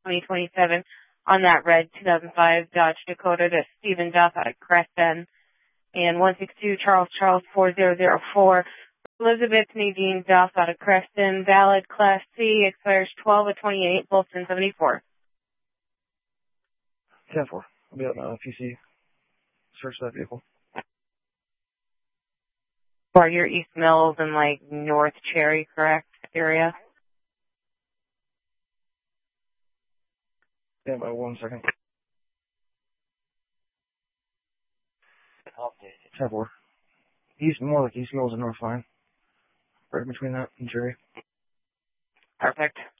2027 on that red 2005 Dodge Dakota to Stephen Duff out of Creston. And 162 Charles 4004. Elizabeth Nadine Duff out of Creston. Valid Class C, expires 12/28, both 1074. 10-4. I'll be out PC. Search that vehicle. For your East Mills and like North Cherry, correct, area? Stand by 1 second. 10-4. East, more like East Mills and North Line. Right between that and Cherry. Perfect.